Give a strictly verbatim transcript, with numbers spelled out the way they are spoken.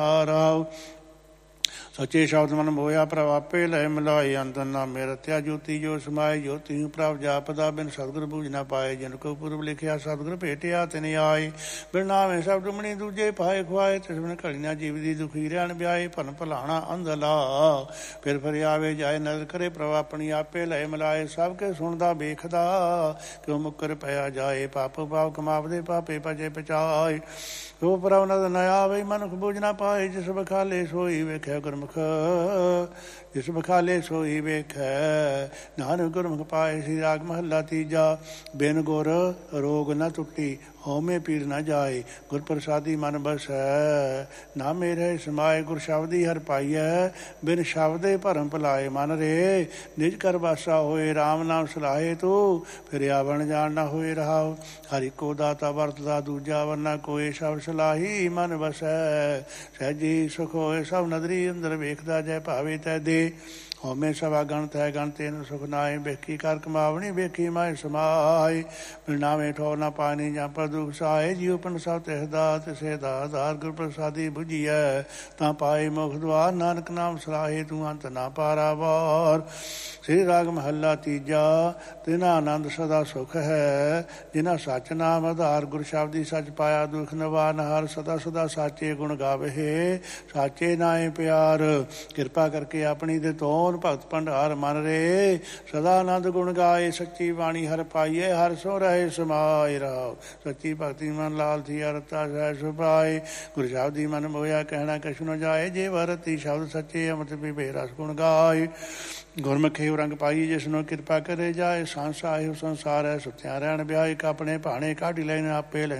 ਰਾਵ। ਸੱਚੇ ਸ਼ਬਦ ਮਨ ਮੋਇਆ ਪ੍ਰਭ ਆਪੇ ਲੈ ਮਿਲਾਏ। ਅੰਤਰ ਨਾਮੇ ਰਤਿਆ ਜੋਤੀ ਜੋ ਸਮਾਏ। ਜੋਤੀ ਪ੍ਰਭ ਜਾਪਦਾ ਬਿਨ ਸਤਿਗੁਰ ਬੂਝ ਨਾ ਪਾਏ। ਜਿਨ ਕੋ ਪੁਰਬ ਲਿਖਿਆ ਸਤਿਗੁਰ ਭੇਟਿਆ ਤਿਨ ਆਏ। ਬਿਨ ਨਾਮੇ ਸ਼ਬਦ ਮਣੀ ਦੂਜੇ ਪਾਏ ਖੁਆਏ। ਤਿਸ ਬਿਨ ਘੜੀਆਂ ਜੀਵ ਦੀ ਦੁਖੀ ਰਹਿਣ ਵਿਆਏ। ਭਨ ਭਲਾਣਾ ਅੰਧਲਾ ਫਿਰ ਫਿਰ ਆਵੇ ਜਾਏ। ਨਜ਼ਰ ਕਰੇ ਪ੍ਰਭ ਆਪਣੀ ਆਪੇ ਲੈ ਮਿਲਾਏ। ਸਭ ਕੇ ਸੁਣਦਾ ਵੇਖਦਾ ਕਿਉਂ ਮੁੱਕਰ ਪਿਆ ਜਾਏ। ਪਾਪ ਪਾਪ ਕਮਾਵਦੇ ਪਾਪੇ ਭਜੇ ਪਚਾਏ। ਉਹ ਪ੍ਰਭ ਨਜ਼ਰ ਨ ਆਵੇ ਮਨੁੱਖ ਬੂਝ ਨਾ ਪਾਏ। ਜਿਸ ਬਖਾਲੇ ਸੋਈ ਵੇਖਿਆ ਗੁਰਮੁਖ ਜਿਸ ਬਖਾਲੇ ਸੋਈ ਵੇਖੈ। ਨਾਨਕ ਗੁਰਮੁਖ ਪਾਏ। ਸ੍ਰੀ ਰਾਗ ਮਹੱਲਾ ਤੀਜਾ। ਬਿਨ ਗੁਰ ਰੋਗ ਨ ਟੁੱਟੀ ਹਉਮੈ ਪੀਰ ਨ ਜਾਏ। ਗੁਰ ਪ੍ਰਸਾਦੀ ਮਨ ਬਸੈ ਨਾ ਮੇਰੇ ਸਮਾਏ। ਗੁਰ ਸ਼ਬਦੀ ਹਰ ਪਾਈਐ ਬਿਨ ਸ਼ਬਦੇ ਭਰਮ ਭੁਲਾਏ। ਮਨ ਰੇ ਨਿਜ ਕਰ ਵਾਸਾ ਹੋਏ। ਰਾਮ ਨਾਮ ਸਲਾਹੇ ਤੂੰ ਫਿਰ ਆਵਣ ਜਾਣ ਨਾ ਹੋਏ ਰਹਾਉ। ਹਰਿ ਕੋ ਦਾਤਾ ਵਰਤਦਾ ਦੂਜਾ ਵਰਨਾ ਕੋਏ। ਸ਼ਬਦ ਸਲਾਹੀ ਮਨ ਵਸੈ ਸਹਿਜੀ ਸੁਖ ਹੋਏ। ਸਭ ਨਦਰੀ ਅੰਦਰ ਵੇਖਦਾ ਜੈ ਭਾਵੇ ਤੈ ਦੇ। ਹਉਮੈ ਸਭਾ ਗਣਤ ਹੈ ਗਣ ਤੈਨੂੰ ਸੁਖ ਨਾਏ। ਵੇਖੀ ਕਰ ਕਮਾਵਣੀ ਵੇਖੀ ਮਾਏ ਸਮਾਏ। ਬਿਨ ਨਾਮੇ ਠੋਰ ਨਾ ਪਾਣੀ ਜਾਂ ਪਰ ਦੁਖ ਸਹਾਏ। ਜੀਉ ਪਨ ਸਭ ਤਿਸਦਾ ਤਿਸੇ ਦਾ ਆਧਾਰ। ਗੁਰ ਪ੍ਰਸਾਦੀ ਬੁਝੀਐ ਤਾਂ ਪਾਏ ਮੁਖ ਦੁਆਰ। ਨਾਨਕ ਨਾਮ ਸਲਾਹੇ ਤੂੰ ਅੰਤ ਨਾ ਪਾਰਾਵਾਰ। ਸ੍ਰੀ ਰਾਗ ਮਹੱਲਾ ਤੀਜਾ। ਤਿਨਾ ਆਨੰਦ ਸਦਾ ਸੁਖ ਹੈ ਜਿਨਾ ਸੱਚ ਨਾਮ ਆਧਾਰ। ਗੁਰ ਸ਼ਬਦੀ ਸੱਚ ਪਾਇਆ ਦੁਖ ਨਿਵਾਰਨ ਹਾਰ। ਸਦਾ ਸਦਾ ਸਾਚੇ ਗੁਣ ਗਾਵੇ ਸਾਚੇ ਨਾਏ ਪਿਆਰ। ਕਿਰਪਾ ਕਰਕੇ ਆਪਣੀ ਦੇ ਤੋਨ ਭਗਤ ਭੰਡਾਰ। ਮਨ ਰੇ ਸਦਾ ਆਨੰਦ ਗੁਣ ਗਾਏ। ਸੱਚੀ ਬਾਣੀ ਹਰ ਪਾਈਏ ਹਰ ਸੋ ਰਹੇ ਸਮਾਏ ਰਾਵ। ਸੱਚੀ ਭਗਤੀ ਮਨ ਲਾਲ ਥੀ ਅਰਤਾ ਸਹਿ ਸੁਭਾਏ। ਗੁਰ ਸ਼ਬਦੀ ਮਨ ਮੋਇਆ ਕਹਿਣਾ ਕਛੁ ਨ ਜਾਏ। ਜੇ ਵਰਤੀ ਸ਼ਬਦ ਸੱਚੇ ਅੰਮ੍ਰਿਤ ਪੀਵੇ ਰਸ ਗੁਣ ਗਾਏ। ਗੁਰਮੁਖੇ ਰੰਗ ਪਾਈ ਜਿਸਨੂੰ ਕਿਰਪਾ ਕਰੇ ਜਾਏ। ਸੰਸਾਰ ਸੰਸਾਰ ਹੈ ਸੁੱਤਿਆਂ ਰਹਿਣ ਵਿਆਏ। ਆਪਣੇ ਭਾਣੇ ਕਾਢੀ ਲੈਣ ਆਪੇ ਲੈ